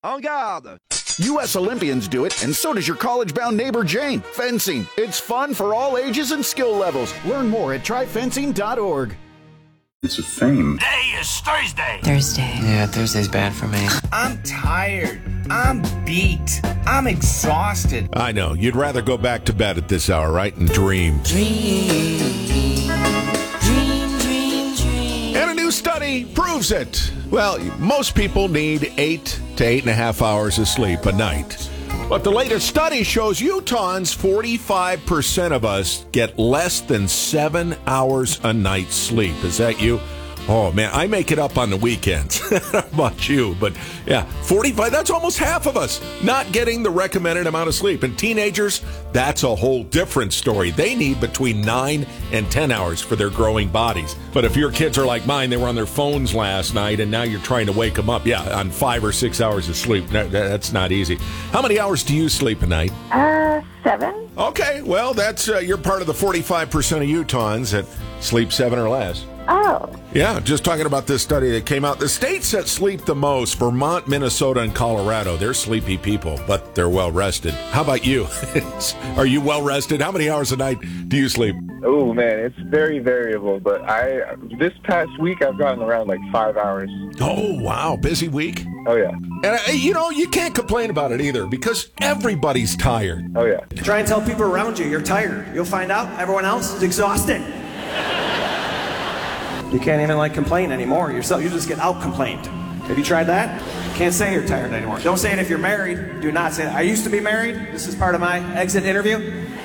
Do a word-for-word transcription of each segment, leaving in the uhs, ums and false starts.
En garde! U S Olympians do it, and so does your college-bound neighbor Jane. Fencing. It's fun for all ages and skill levels. Learn more at try fencing dot org. It's a fame. Today is Thursday. Thursday. Yeah, Thursday's bad for me. I'm tired. I'm beat. I'm exhausted. I know. You'd rather go back to bed at this hour, right? And dream. Dream. Dream, dream, dream. And a new study proves it. Well, most people need eight to eight and a half hours of sleep a night. But the latest study shows Utahns, forty-five percent of us get less than seven hours a night sleep. Is that you? Oh, man, I make it up on the weekends. I don't know about you, but yeah, forty-five, that's almost half of us not getting the recommended amount of sleep. And teenagers, that's a whole different story. They need between nine and ten hours for their growing bodies. But if your kids are like mine, they were on their phones last night, and now you're trying to wake them up, yeah, on five or six hours of sleep. That, that's not easy. How many hours do you sleep a night? Uh, seven. Okay, well, that's uh, you're part of the forty-five percent of Utahns that sleep seven or less. Oh. Yeah, just talking about this study that came out. The states that sleep the most, Vermont, Minnesota, and Colorado, they're sleepy people, but they're well-rested. How about you? Are you well-rested? How many hours a night do you sleep? Oh, man, it's very variable, but I this past week I've gotten around like five hours. Oh, wow. Busy week? Oh, yeah. And, uh, you know, you can't complain about it either because everybody's tired. Oh, yeah. Try and tell people around you you're tired. You'll find out everyone else is exhausted. You can't even, like, complain anymore yourself. You just get out-complained. Have you tried that? Can't say you're tired anymore. Don't say it if you're married. Do not say that. I used to be married. This is part of my exit interview.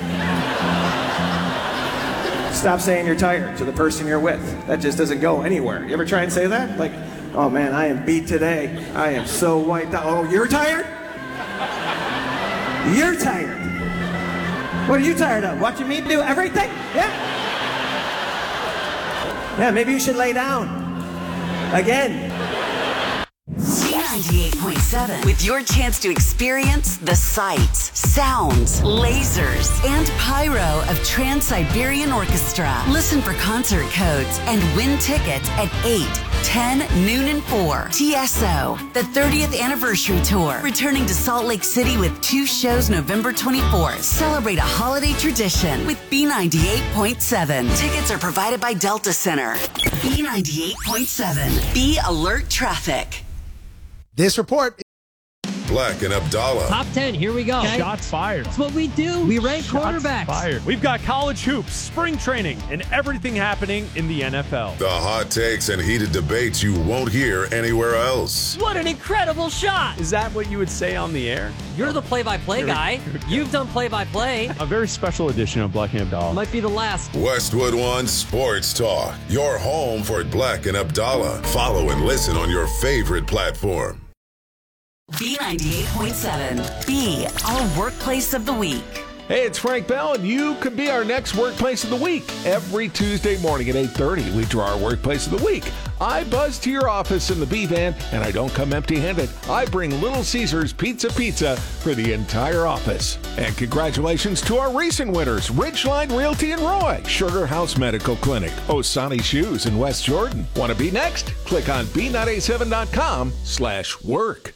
Stop saying you're tired to the person you're with. That just doesn't go anywhere. You ever try and say that? Like, oh, man, I am beat today. I am so wiped out. Oh, you're tired? You're tired. What are you tired of? Watching me do everything? Yeah? Yeah, maybe you should lay down. Again. B ninety-eight point seven with your chance to experience the sights, sounds, lasers, and pyro of Trans-Siberian Orchestra. Listen for concert codes and win tickets at eight, ten, noon, and four. T S O, the thirtieth anniversary tour, returning to Salt Lake City with two shows November twenty-fourth. Celebrate a holiday tradition with B ninety-eight point seven. Tickets are provided by Delta Center. B ninety-eight point seven. Be alert traffic. This report. Black and Abdallah. Top ten, here we go. Okay. Shots fired. That's what we do. We rank Shots quarterbacks. Fired. We've got college hoops, spring training, and everything happening in the N F L. The hot takes and heated debates you won't hear anywhere else. What an incredible shot. Is that what you would say on the air? You're the play-by-play guy. You've done play-by-play. A very special edition of Black and Abdallah. Might be the last. Westwood One Sports Talk. Your home for Black and Abdallah. Follow and listen on your favorite platform. B ninety-eight point seven. Be our workplace of the week. Hey, it's Frank Bell, and you could be our next Workplace of the Week. Every Tuesday morning at eight thirty, we draw our Workplace of the Week. I buzz to your office in the B-Van, and I don't come empty-handed. I bring Little Caesars Pizza Pizza for the entire office. And congratulations to our recent winners, Ridgeline Realty in Roy, Sugar House Medical Clinic, Osani Shoes in West Jordan. Want to be next? Click on B nine eight seven dot com slash work.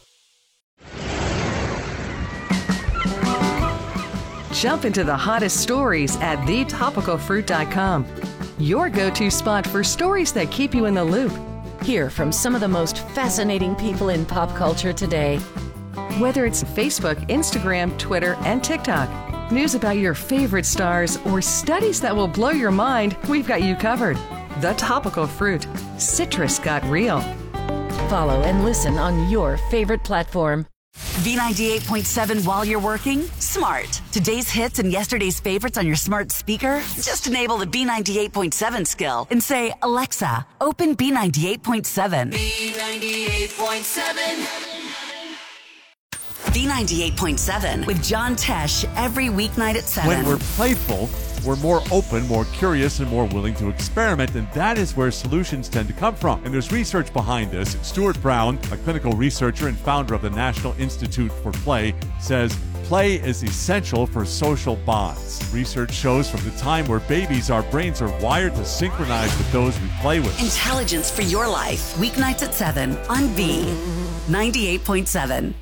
Jump into the hottest stories at the topical fruit dot com. Your go-to spot for stories that keep you in the loop. Hear from some of the most fascinating people in pop culture today. Whether it's Facebook, Instagram, Twitter, and TikTok, news about your favorite stars, or studies that will blow your mind, we've got you covered. The Topical Fruit. Citrus got real. Follow and listen on your favorite platform. B ninety-eight point seven while you're working? Smart. Today's hits and yesterday's favorites on your smart speaker? Just enable the B ninety-eight point seven skill and say, Alexa, open B ninety-eight point seven. B ninety-eight point seven. B ninety-eight point seven with John Tesh every weeknight at seven. When we're playful, we're more open, more curious, and more willing to experiment, and that is where solutions tend to come from. And there's research behind this. Stuart Brown, a clinical researcher and founder of the National Institute for Play, says play is essential for social bonds. Research shows from the time we're babies, our brains are wired to synchronize with those we play with. Intelligence for your life. Weeknights at seven on B ninety-eight point seven.